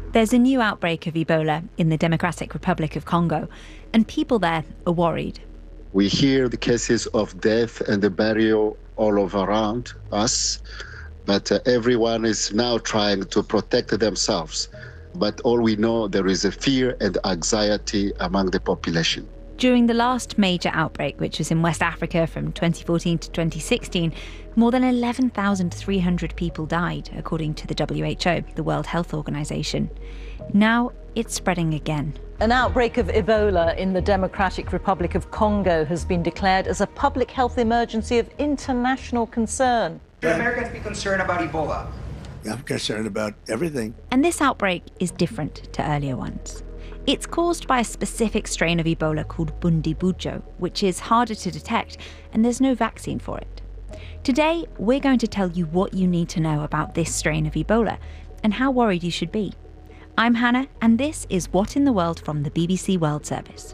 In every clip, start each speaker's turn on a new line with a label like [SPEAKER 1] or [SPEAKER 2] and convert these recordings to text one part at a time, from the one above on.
[SPEAKER 1] There's a new outbreak of Ebola in the Democratic Republic of Congo, and people there are worried.
[SPEAKER 2] We hear the cases of death and the burial all over around us, but everyone is now trying to protect themselves. But all we know, there is a fear and anxiety among the population.
[SPEAKER 1] During the last major outbreak, which was in West Africa from 2014 to 2016, more than 11,300 people died, according to the WHO, the World Health Organization. Now it's spreading again.
[SPEAKER 3] An outbreak of Ebola in the Democratic Republic of Congo has been declared as a public health emergency of international concern.
[SPEAKER 4] Should Americans be concerned about Ebola?
[SPEAKER 5] I'm concerned about everything.
[SPEAKER 1] And this outbreak is different to earlier ones. It's caused by a specific strain of Ebola called Bundibugyo, which is harder to detect, and there's no vaccine for it. Today, we're going to tell you what you need to know about this strain of Ebola and how worried you should be. I'm Hannah, and this is What in the World from the BBC World Service.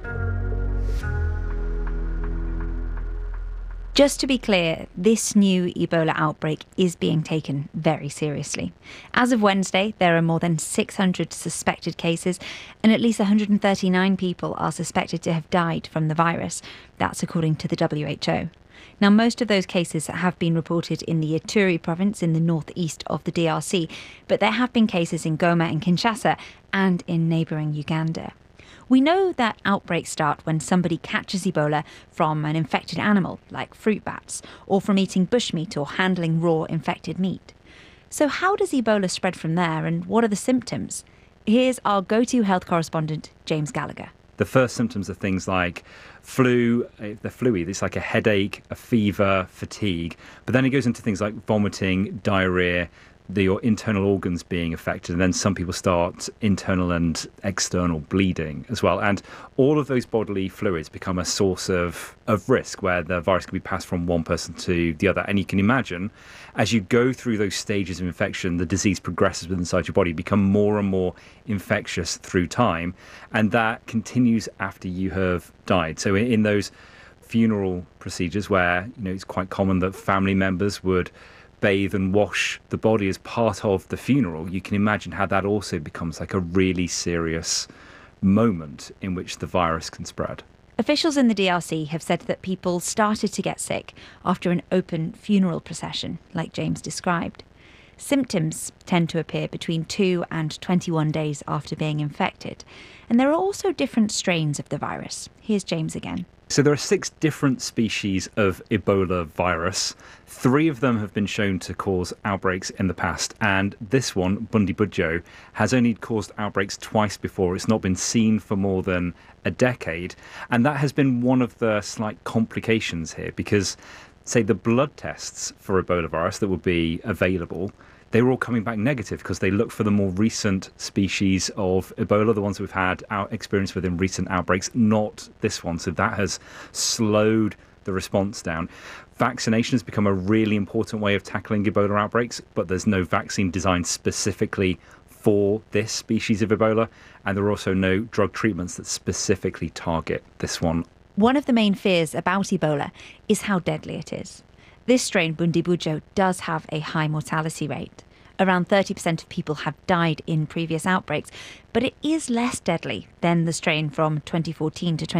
[SPEAKER 1] Just to be clear, this new Ebola outbreak is being taken very seriously. As of Wednesday, there are more than 600 suspected cases, and at least 139 people are suspected to have died from the virus. That's according to the WHO. Now, most of those cases have been reported in the Ituri province in the northeast of the DRC, but there have been cases in Goma and Kinshasa and in neighbouring Uganda. We know that outbreaks start when somebody catches Ebola from an infected animal, like fruit bats, or from eating bushmeat or handling raw infected meat. So how does Ebola spread from there, and what are the symptoms? Here's our go-to health correspondent, James Gallagher.
[SPEAKER 6] The first symptoms are things like flu, the flu-y, it's like a headache, a fever, fatigue. But then it goes into things like vomiting, diarrhea, your internal organs being affected, and then some people start internal and external bleeding as well. And all of those bodily fluids become a source of risk where the virus can be passed from one person to the other. And you can imagine, as you go through those stages of infection, the disease progresses inside your body, become more and more infectious through time, and that continues after you have died. So in those funeral procedures where, it's quite common that family members would bathe and wash the body as part of the funeral, you can imagine how that also becomes like a really serious moment in which the virus can spread.
[SPEAKER 1] Officials in the DRC have said that people started to get sick after an open funeral procession, like James described. Symptoms tend to appear between 2 and 21 days after being infected. And there are also different strains of the virus. Here's James again.
[SPEAKER 6] So there are 6 different species of Ebola virus. 3 of them have been shown to cause outbreaks in the past, and this one, Bundibugyo, has only caused outbreaks twice before. It's not been seen for more than a decade, and that has been one of the slight complications here because, say, the blood tests for Ebola virus that would be available, they were all coming back negative because they looked for the more recent species of Ebola, the ones we've had our experience with in recent outbreaks, not this one. So that has slowed the response down. Vaccination has become a really important way of tackling Ebola outbreaks, but there's no vaccine designed specifically for this species of Ebola, and there are also no drug treatments that specifically target this one.
[SPEAKER 1] One of the main fears about Ebola is how deadly it is. This strain, Bundibugyo, does have a high mortality rate. Around 30% of people have died in previous outbreaks, but it is less deadly than the strain from 2014 to